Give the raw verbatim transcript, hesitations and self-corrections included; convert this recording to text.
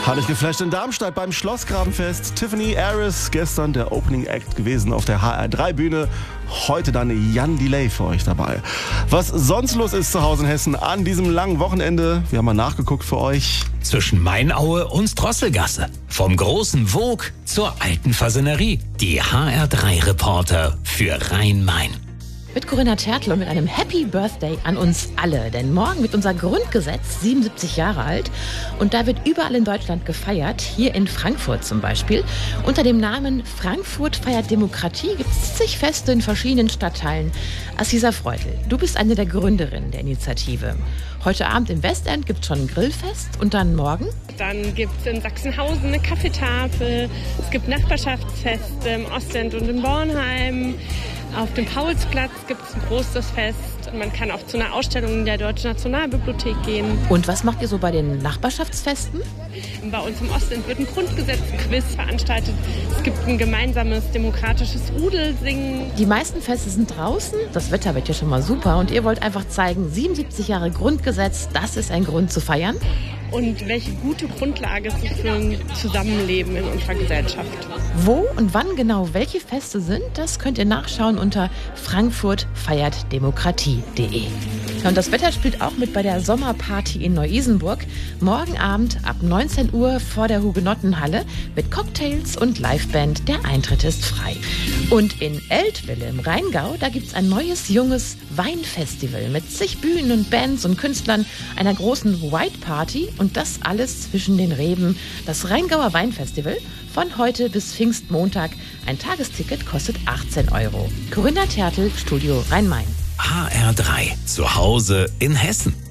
Hat ich geflasht in Darmstadt beim Schlossgrabenfest. Tiffany Aris, gestern der Opening Act gewesen auf der H R drei Bühne. Heute dann Jan Delay für euch dabei. Was sonst los ist zu Hause in Hessen an diesem langen Wochenende, wir haben mal nachgeguckt für euch. Zwischen Mainaue und Drosselgasse. Vom großen Vogue zur alten Fasanerie. Die H R drei Reporter für Rhein-Main. Mit Corinna Tertl und mit einem Happy Birthday an uns alle. Denn morgen wird unser Grundgesetz siebenundsiebzig Jahre alt. Und da wird überall in Deutschland gefeiert. Hier in Frankfurt zum Beispiel. Unter dem Namen Frankfurt feiert Demokratie gibt es zig Feste in verschiedenen Stadtteilen. Assisa Freutel, du bist eine der Gründerinnen der Initiative. Heute Abend im Westend gibt es schon ein Grillfest. Und dann morgen? Dann gibt es in Sachsenhausen eine Kaffeetafel. Es gibt Nachbarschaftsfeste im Ostend und in Bornheim. Auf dem Paulsplatz gibt es ein großes Fest. Man kann auch zu einer Ausstellung in der Deutschen Nationalbibliothek gehen. Und was macht ihr so bei den Nachbarschaftsfesten? Bei uns im Ostend wird ein Grundgesetz-Quiz veranstaltet. Es gibt ein gemeinsames demokratisches Rudelsingen. Die meisten Feste sind draußen. Das Wetter wird ja schon mal super. Und ihr wollt einfach zeigen, siebenundsiebzig Jahre Grundgesetz, das ist ein Grund zu feiern. Und welche gute Grundlage es ist für ein Zusammenleben in unserer Gesellschaft. Wo und wann genau welche Feste sind, das könnt ihr nachschauen unter frankfurt feiert demokratie punkt de. Ja, und das Wetter spielt auch mit bei der Sommerparty in Neu-Isenburg. Morgen Abend ab neunzehn Uhr vor der Hugenottenhalle mit Cocktails und Liveband. Der Eintritt ist frei. Und in Eltville im Rheingau, da gibt es ein neues, junges Weinfestival mit zig Bühnen und Bands und Künstlern, einer großen White Party und das alles zwischen den Reben. Das Rheingauer Weinfestival von heute bis Pfingstmontag. Ein Tagesticket kostet achtzehn Euro. Corinna Tertl, Studio Rhein-Main. H R drei. Zu Hause in Hessen.